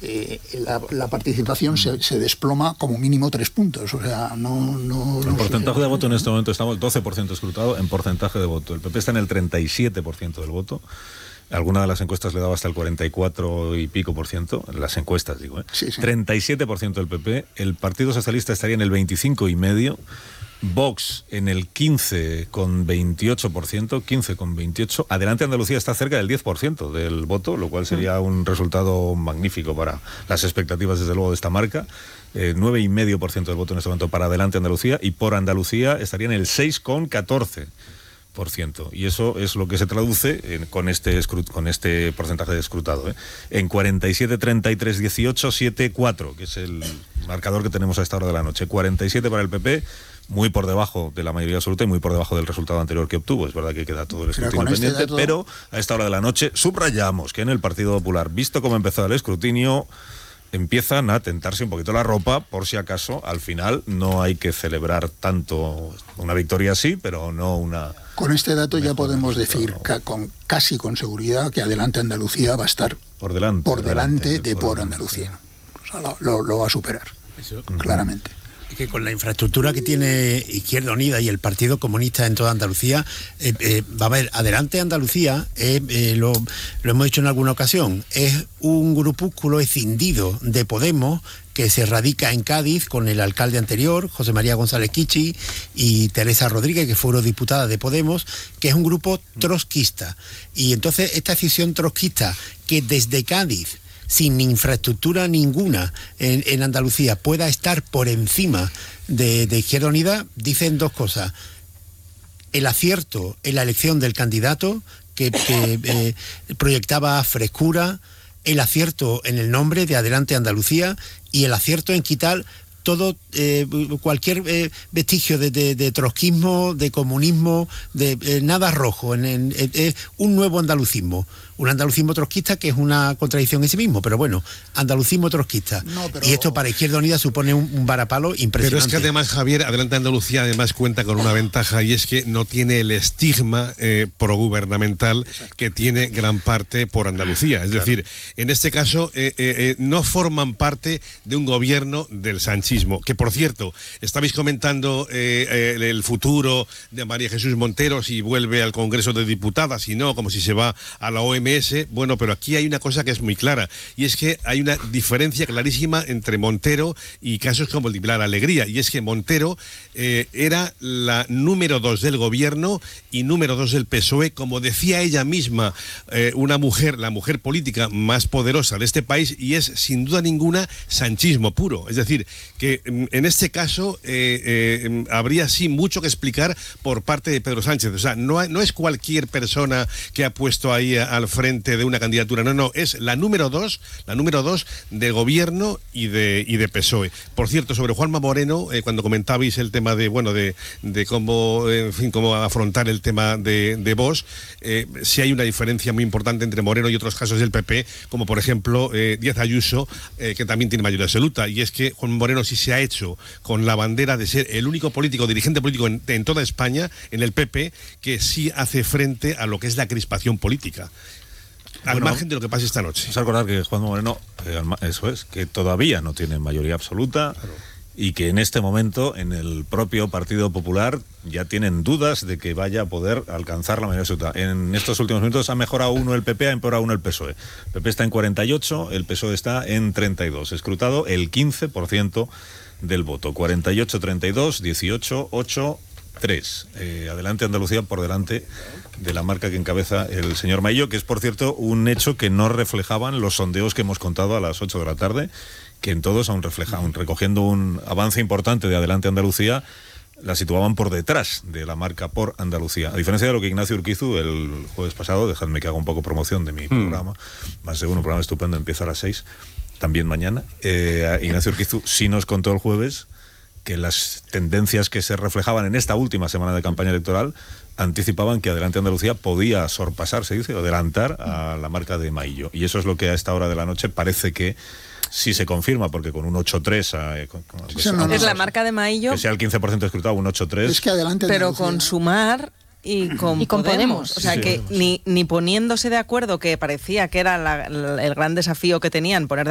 la participación se desploma como mínimo 3 puntos. O sea, En porcentaje de voto en este momento estamos 12% escrutado en porcentaje de voto. El PP está en el 37% del voto. Alguna de las encuestas le daba hasta el 44 y pico por ciento, las encuestas digo, ¿eh? Sí. 37% del PP, el Partido Socialista estaría en el 25,5%, Vox en el 15,28%, 15,28%, Adelante Andalucía está cerca del 10% del voto, lo cual sería un resultado magnífico para las expectativas desde luego de esta marca. 9,5% del voto en este momento para Adelante Andalucía, y por Andalucía estaría en el 6,14%. Y eso es lo que se traduce con este porcentaje de escrutado, en 47, 33, 18, 7, 4, que es el marcador que tenemos a esta hora de la noche. 47 para el PP, muy por debajo de la mayoría absoluta y muy por debajo del resultado anterior que obtuvo. Es verdad que queda todo el escrutinio pendiente, pero a esta hora de la noche subrayamos que en el Partido Popular, visto cómo empezó el escrutinio, empiezan a tentarse un poquito la ropa por si acaso al final no hay que celebrar tanto una victoria así, pero no una... Con este dato ya podemos decir casi con seguridad que Adelante Andalucía va a estar por delante de Por Andalucía. O sea, lo va a superar, claramente. Que con la infraestructura que tiene Izquierda Unida y el Partido Comunista en toda Andalucía, va a haber Adelante Andalucía, lo hemos dicho en alguna ocasión, es un grupúsculo escindido de Podemos que se radica en Cádiz con el alcalde anterior, José María González Kichi, y Teresa Rodríguez, que fue eurodiputada de Podemos, que es un grupo trotskista. Y entonces esta decisión trotskista, que desde Cádiz, sin infraestructura ninguna en Andalucía, pueda estar por encima de Izquierda Unida, dicen dos cosas. El acierto en la elección del candidato, que proyectaba frescura, el acierto en el nombre de Adelante Andalucía y el acierto en quitar todo, cualquier vestigio de trotskismo, de comunismo, de nada rojo, un nuevo andalucismo. Un andalucismo trotskista que es una contradicción en sí mismo, pero bueno, andalucismo trotskista. Y esto para Izquierda Unida supone un varapalo impresionante. Pero es que además, Javier, Adelante Andalucía además cuenta con una ventaja, y es que no tiene el estigma progubernamental que tiene gran parte Por Andalucía. Es decir, en este caso no forman parte de un gobierno del sanchismo, que por cierto, estabais comentando el futuro de María Jesús Montero, si vuelve al Congreso de Diputadas, si no, como si se va a la OMS. Bueno, pero aquí hay una cosa que es muy clara, y es que hay una diferencia clarísima entre Montero y casos como el de Pilar Alegría, y es que Montero era la número 2 del gobierno y número 2 del PSOE, como decía ella misma, la mujer política más poderosa de este país, y es sin duda ninguna sanchismo puro. Es decir, que en este caso habría sí mucho que explicar por parte de Pedro Sánchez. O sea, no es cualquier persona que ha puesto ahí al frente de una candidatura, no, es la número 2 de gobierno y de PSOE. Por cierto, sobre Juanma Moreno, cuando comentabais el tema de cómo, cómo afrontar el tema de Vox, sí hay una diferencia muy importante entre Moreno y otros casos del PP, como por ejemplo Díaz Ayuso, que también tiene mayoría absoluta, y es que Juan Moreno sí se ha hecho con la bandera de ser el único dirigente político en toda España, en el PP, que sí hace frente a lo que es la crispación política. Al margen de lo que pase esta noche. Vamos a recordar que Juan Moreno, eso es, que todavía no tiene mayoría absoluta, claro, y que en este momento en el propio Partido Popular ya tienen dudas de que vaya a poder alcanzar la mayoría absoluta. En estos últimos minutos ha mejorado uno el PP, ha empeorado uno el PSOE. El PP está en 48, el PSOE está en 32. Escrutado el 15% del voto. 48, 32, 18, 8, 3. Adelante Andalucía por delante de la marca que encabeza el señor Maillo, que es, por cierto, un hecho que no reflejaban los sondeos que hemos contado a las 8 de la tarde, que en todos, aún recogiendo un avance importante de Adelante Andalucía, la situaban por detrás de la marca Por Andalucía. A diferencia de lo que Ignacio Urquizu el jueves pasado, dejadme que haga un poco promoción de mi programa, más de uno, programa estupendo, empieza a las 6, también mañana. Ignacio Urquizu sí nos contó el jueves que las tendencias que se reflejaban en esta última semana de campaña electoral anticipaban que Adelante Andalucía podía sorpasar, se dice, o adelantar a la marca de Maillo. Y eso es lo que a esta hora de la noche parece que sí se confirma, porque con un 8-3... es la marca de Maillo. Que sea el 15% escrutado, un 8-3... Es que Adelante Andalucía... Pero con Sumar y con Podemos. O sea, que ni poniéndose de acuerdo, que parecía que era el gran desafío que tenían, poner de